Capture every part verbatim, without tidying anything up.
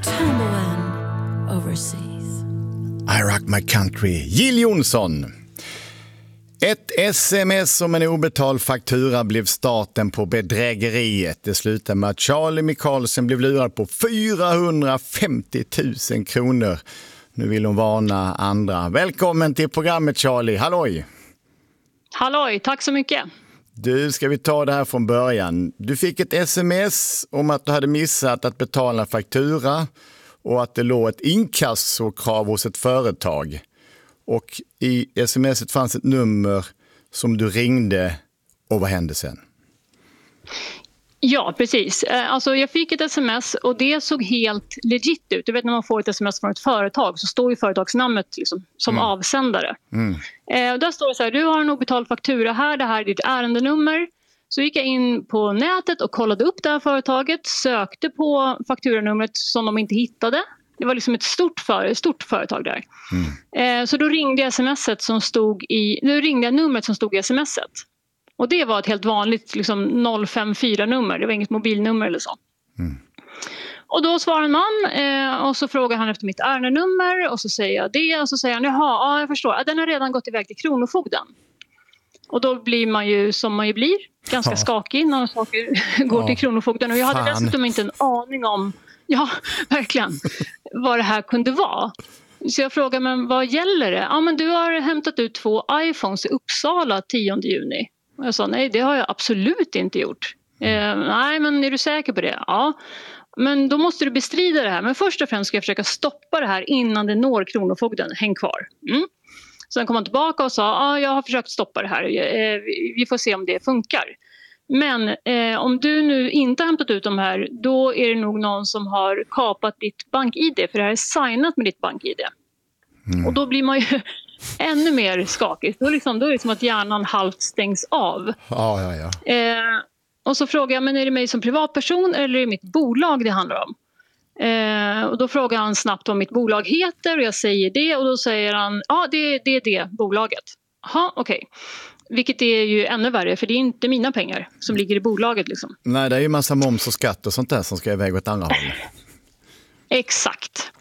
tumbling overseas. I rock my country. Jill Johnson. Ett sms om en obetald faktura blev starten på bedrägeriet. Det slutade med att Charlie Michaelsen blev lurad på fyrahundrafemtio tusen kronor. Nu vill hon varna andra. Välkommen till programmet, Charlie. Halloj! Halloj, tack så mycket. Du, ska vi ta det här från början. Du fick ett sms om att du hade missat att betala en faktura och att det låg ett inkassokrav hos ett företag. Och i smset fanns ett nummer som du ringde, och vad hände sen? Ja, precis. Alltså jag fick ett sms och det såg helt legit ut. Du vet, när man får ett sms från ett företag så står ju företagsnamnet liksom som mm. avsändare. Mm. Eh, och där står det så här: du har en obetald faktura här, det här är ditt ärendenummer. Så gick jag in på nätet och kollade upp det här företaget, sökte på fakturanumret som de inte hittade. Det var liksom ett stort, för, stort företag där. Mm. Eh, så då ringde jag smset som stod i, nu ringde jag numret som stod i smset. Och det var ett helt vanligt liksom, noll fem fyra-nummer. Det var inget mobilnummer eller så. Mm. Och då svarar en man eh, och så frågar han efter mitt ärendenummer. Och så säger jag det. Och så säger han, jaha, ja, jag förstår. Den har redan gått iväg till Kronofogden. Och då blir man ju som man ju blir. Ganska ja. skakig när saker går ja. till Kronofogden. Och jag hade Fan. dessutom inte en aning om, ja, verkligen, vad det här kunde vara. Så jag frågar, men vad gäller det? Ja, men du har hämtat ut två iPhones i Uppsala tionde juni. Och jag sa, nej, det har jag absolut inte gjort. Eh, nej, men är du säker på det? Ja, men då måste du bestrida det här. Men först och främst ska jag försöka stoppa det här innan det når Kronofogden. Häng kvar. Mm. Sen kom han tillbaka och sa, ja, jag har försökt stoppa det här. Eh, vi får se om det funkar. Men eh, om du nu inte har hämtat ut de här, då är det nog någon som har kapat ditt bank-I D. För det här är signat med ditt bank-I D. Mm. Och då blir man ju ännu mer skakig. Då, liksom, då är det som att hjärnan halvt stängs av. Ja, ja, ja. Eh, och så frågar jag, men är det mig som privatperson eller är det mitt bolag det handlar om? Eh, och då frågar han snabbt vad mitt bolag heter och jag säger det. Och då säger han, ja, det, det är det bolaget. Jaha, okej. Okay. Vilket är ju ännu värre, för det är inte mina pengar som ligger i bolaget. Liksom. Nej, det är ju massa moms och skatt och sånt där som ska iväg åt andra håll. Exakt.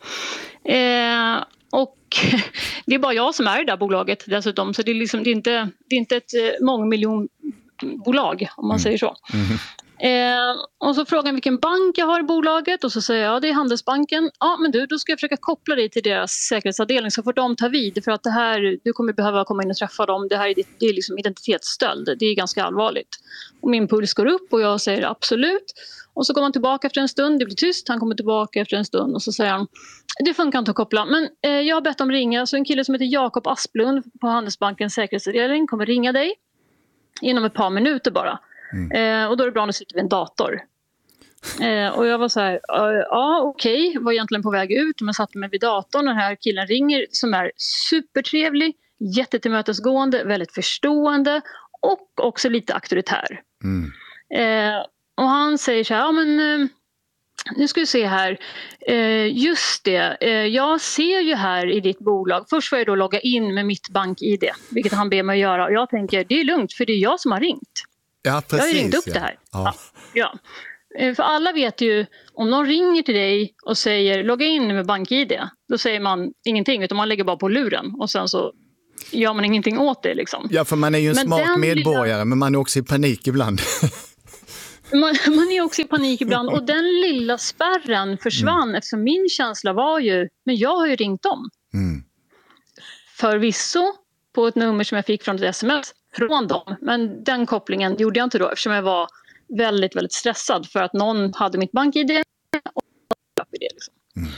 Eh, och det är bara jag som är det där bolaget dessutom. Så det är, liksom, det är, inte, det är inte ett mångmiljonbolag, om man mm. säger så. Mm. Eh, och så frågar han vilken bank jag har i bolaget. Och så säger jag, ja, det är Handelsbanken. Ja, men du, då ska jag försöka koppla dig till deras säkerhetsavdelning. Så får de ta vid. För att det här, du kommer behöva komma in och träffa dem. Det här är, det är liksom identitetsstöld. Det är ganska allvarligt. Och min puls går upp och jag säger absolut. Och så kommer han tillbaka efter en stund. Det blir tyst. Han kommer tillbaka efter en stund. Och så säger han, det funkar inte att koppla. Men eh, jag har bett dem ringa. Så en kille som heter Jakob Asplund på Handelsbankens säkerhetsavdelning kommer ringa dig. Inom ett par minuter bara. Mm. Eh, och då är det bra att sitta vid en dator. Eh, och jag var så här, ja okej, okay. Var egentligen på väg ut. Men satte mig vid datorn. Den här killen ringer som är supertrevlig, jättetillmötesgående, väldigt förstående och också lite auktoritär. Mm. Eh, och han säger så här, ja men eh, nu ska vi se här. Eh, just det, eh, jag ser ju här i ditt bolag. Först får jag då logga in med mitt bank-I D, vilket han ber mig att göra. Och jag tänker, det är lugnt för det är jag som har ringt. Ja, precis, jag har ringt upp ja. det här. Ja. Ja. Ja. För alla vet ju, om någon ringer till dig och säger logga in med bank-I D, då säger man ingenting, utan man lägger bara på luren och sen så gör man ingenting åt det. Liksom. Ja, för man är ju en men smart medborgare, lilla... men man är också i panik ibland. man, man är också i panik ibland och den lilla spärren försvann mm. eftersom min känsla var ju, men jag har ju ringt dem. Mm. Förvisso på ett nummer som jag fick från ett sms från dem. Men den kopplingen gjorde jag inte då eftersom jag var väldigt, väldigt stressad för att någon hade mitt bank-I D och det liksom. Mm.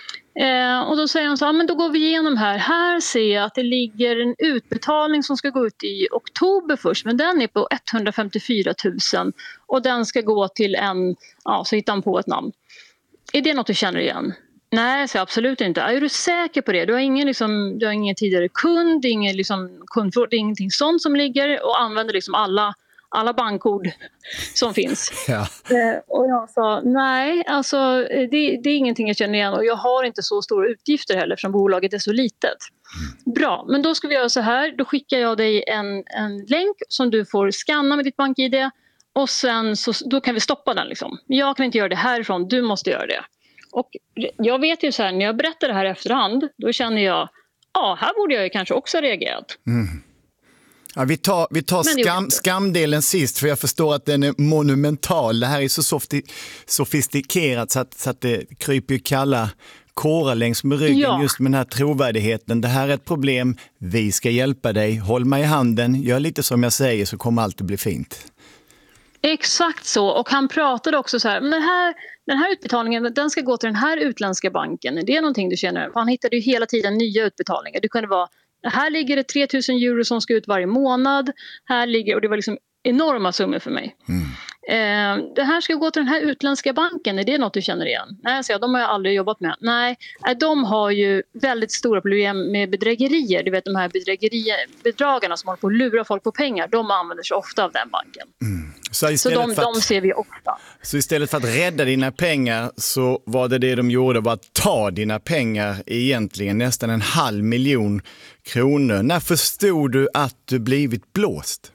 Eh, och då säger han så här, men då går vi igenom här. Här ser jag att det ligger en utbetalning som ska gå ut i oktober först, men den är på etthundrafemtiofyra tusen och den ska gå till en, ja, så hittar han på ett namn. Är det något du känner igen? Nej, så absolut inte. Är du säker på det? Du har ingen, liksom, du har ingen tidigare kund, ingen liksom, kundvård, ingenting sånt som ligger och använder liksom alla, alla bankord som finns. Ja. Eh, och jag sa, nej, alltså, det, det är ingenting jag känner igen och jag har inte så stora utgifter heller eftersom bolaget är så litet. Mm. Bra, men då ska vi göra så här. Då skickar jag dig en, en länk som du får scanna med ditt bank-I D och sen så, då kan vi stoppa den. Liksom. Jag kan inte göra det härifrån, du måste göra det. Och jag vet ju så här, när jag berättar det här i efterhand, då känner jag, ja, här borde jag ju kanske också ha reagerat. Mm. Ja, vi tar, vi tar skam, skamdelen sist, för jag förstår att den är monumental. Det här är så softi, sofistikerat så att, så att det kryper ju kalla kårar längs med ryggen, ja. Just med den här trovärdigheten. Det här är ett problem, vi ska hjälpa dig, håll mig i handen, gör lite som jag säger så kommer allt att bli fint. Exakt så, och han pratade också så här, men här, den här utbetalningen, den ska gå till den här utländska banken, det är någonting du känner. Han hittade ju hela tiden nya utbetalningar, det kunde vara, här ligger det tre tusen euro som ska ut varje månad, här ligger, och det var liksom enorma summor för mig. Mm. Eh, det här ska gå till den här utländska banken, är det något du känner igen? Nej, så jag, de har jag aldrig jobbat med. Nej, de har ju väldigt stora problem med bedrägerier. Du vet de här bedrägeribedragarna som håller på att lura folk på pengar, de använder sig ofta av den banken. Mm. Så, så de, att, de ser vi ofta. Så istället för att rädda dina pengar så var det det de gjorde, var att ta dina pengar, egentligen nästan en halv miljon kronor. När förstod du att du blivit blåst?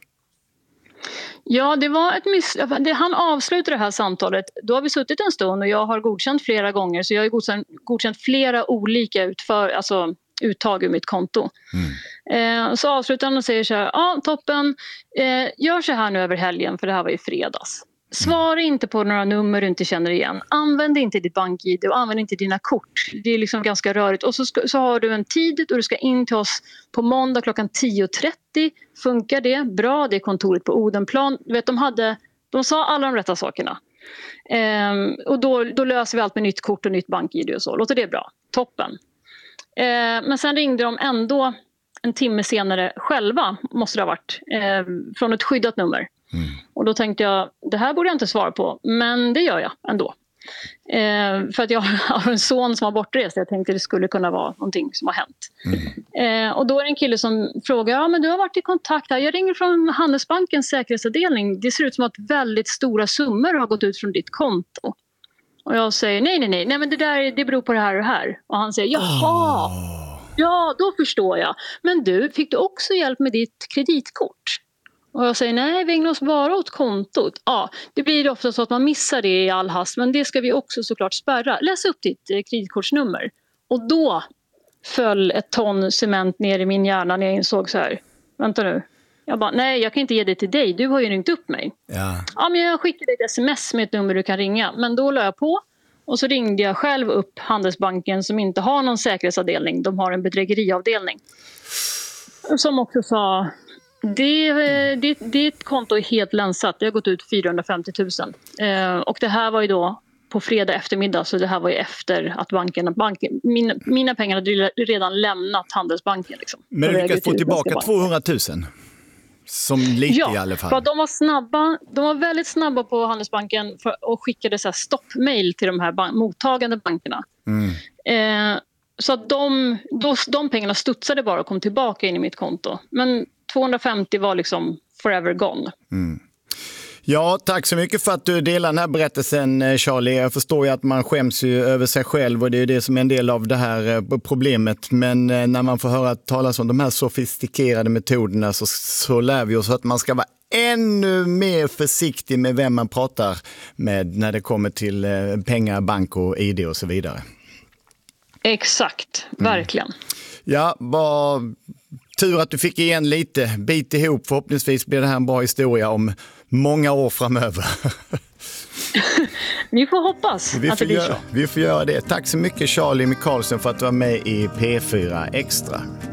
Ja, det var ett miss... Han avslutade det här samtalet. Då har vi suttit en stund och jag har godkänt flera gånger. Så jag har godkänt, godkänt flera olika utför, alltså, uttag ur mitt konto. Mm. Eh, så avslutar han och säger så här. Ja, toppen. Eh, gör så här nu över helgen, för det här var ju fredags. Svara inte på några nummer du inte känner igen. Använd inte ditt bank-I D och använd inte dina kort. Det är liksom ganska rörigt. Och så, ska, så har du en tid och du ska in till oss på måndag klockan tio trettio. Funkar det? Bra, det är kontoret på Odenplan. Du vet, de, hade, de sa alla de rätta sakerna. Ehm, och då, då löser vi allt med nytt kort och nytt bank-I D och så. Låter det bra? Toppen. Ehm, men sen ringde de ändå en timme senare själva, måste det ha varit, eh, från ett skyddat nummer. Mm. Och då tänkte jag, det här borde jag inte svara på, men det gör jag ändå. Eh, för att jag har en son som har bortrest, jag tänkte det skulle kunna vara någonting som har hänt. Mm. Eh, och då är det en kille som frågar, ja men du har varit i kontakt här, jag ringer från Handelsbankens säkerhetsavdelning, det ser ut som att väldigt stora summor har gått ut från ditt konto. Och jag säger, nej nej nej, nej men det där det beror på det här och det här. Och han säger, jaha, oh. ja då förstår jag. Men du, fick du också hjälp med ditt kreditkort? Och jag säger, nej vi ägnar oss bara åt kontot. Ja, det blir ofta så att man missar det i all hast, men det ska vi också såklart spärra. Läs upp ditt eh, kreditkortsnummer. Och då föll ett ton cement ner i min hjärna när jag insåg så här, vänta nu. Jag bara, nej jag kan inte ge det till dig, du har ju ringt upp mig. Ja, ja men jag skickade dig ett sms med ett nummer du kan ringa. Men då la jag på och så ringde jag själv upp Handelsbanken som inte har någon säkerhetsavdelning, de har en bedrägeriavdelning. Som också sa, det, det, ditt konto är helt länsat, det har gått ut fyrahundrafemtio tusen. Eh, och det här var ju då på fredag eftermiddag, så det här var ju efter att banken, banken mina, mina pengar hade redan lämnat Handelsbanken. Liksom, men du lyckades få tillbaka tvåhundratusen? Som lite ja, i alla fall. Ja, för de var snabba, de var väldigt snabba på Handelsbanken för, och skickade så här stoppmail till de här bank, mottagande bankerna. Mm. Eh, så att de, då, de pengarna studsade bara och kom tillbaka in i mitt konto. Men tvåhundrafemtio var liksom forever gone. Mm. Ja, tack så mycket för att du delar den här berättelsen, Charlie. Jag förstår ju att man skäms ju över sig själv och det är det som är en del av det här problemet. Men när man får höra talas om de här sofistikerade metoderna så, så lär vi oss att man ska vara ännu mer försiktig med vem man pratar med när det kommer till pengar, bank och I D och så vidare. Exakt, verkligen. Mm. Ja, vad tur att du fick igen lite, bit ihop. Förhoppningsvis blir det här en bra historia om många år framöver. Vi får hoppas vi att får det blir göra, så. Vi får göra det. Tack så mycket Charlie Michaelsen för att du var med i P fyra Extra.